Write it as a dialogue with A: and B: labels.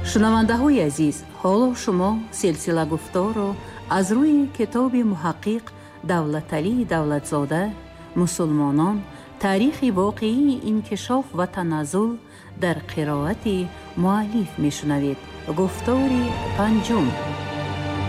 A: шунавандаҳои азиз, ҳоло шумо силсила гуфторро аз рӯи китоби муҳаққиқ Давлаталии Давлатзода «Мусулмонон. таърихи воқеии инкишоф ва таназзул» дар қироати муаллиф мешунавед. гуфтори панҷум.